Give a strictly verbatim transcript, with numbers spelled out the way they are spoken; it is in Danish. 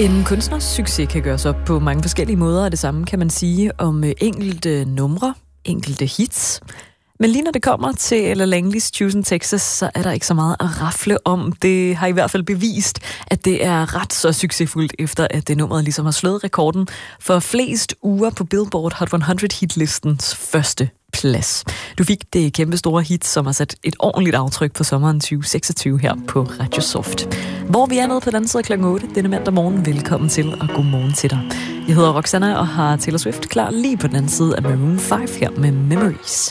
En kunstners succes kan gøres op på mange forskellige måder, og det samme kan man sige om enkelte numre, enkelte hits. Men lige når det kommer til Ella Langley's Choosing Texas, så er der ikke så meget at rafle om. Det har i hvert fald bevist, at det er ret så succesfuldt, efter at det nummeret ligesom har slået rekorden for flest uger på Billboard Hot hundrede hitlistens første plads. Du fik det kæmpe store hit, som har sat et ordentligt aftryk på sommeren tyve seksogtyve her på Radio Soft. Hvor vi er nede på den anden side klokken otte denne mandag morgen. Velkommen til, og god morgen til dig. Jeg hedder Roxanna og har Taylor Swift klar lige på den anden side af Maroon fem her med Memories.